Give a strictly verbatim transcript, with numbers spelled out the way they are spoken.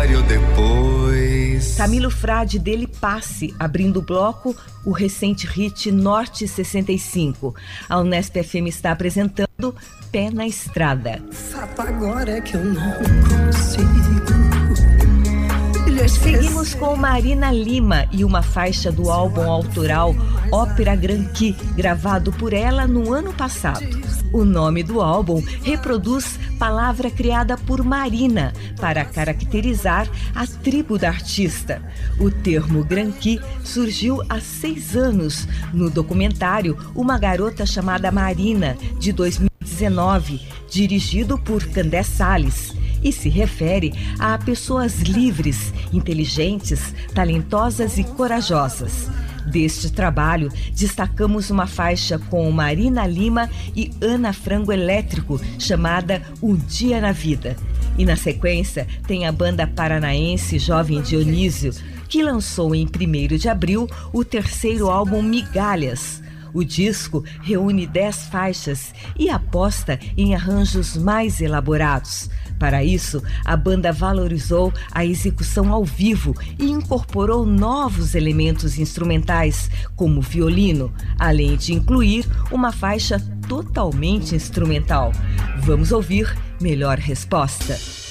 horário depois. Camilo Frade, Dele Passe, abrindo o bloco, o recente hit Norte sessenta e cinco. A Unesp F M está apresentando Pé na Estrada. Fato agora é que eu não consigo. Seguimos com Marina Lima e uma faixa do álbum autoral Ópera Granqui, gravado por ela no ano passado. O nome do álbum reproduz palavra criada por Marina para caracterizar a tribo da artista. O termo Granqui surgiu há seis anos no documentário Uma Garota Chamada Marina, de dois mil e dezenove, dirigido por Candé Salles, e se refere a pessoas livres, inteligentes, talentosas e corajosas. Deste trabalho, destacamos uma faixa com Marina Lima e Ana Frango Elétrico, chamada Um Dia na Vida. E na sequência, tem a banda paranaense Jovem Dionísio, que lançou em primeiro de abril o terceiro álbum Migalhas. O disco reúne dez faixas e aposta em arranjos mais elaborados. Para isso, a banda valorizou a execução ao vivo e incorporou novos elementos instrumentais, como violino, além de incluir uma faixa totalmente instrumental. Vamos ouvir Melhor Resposta.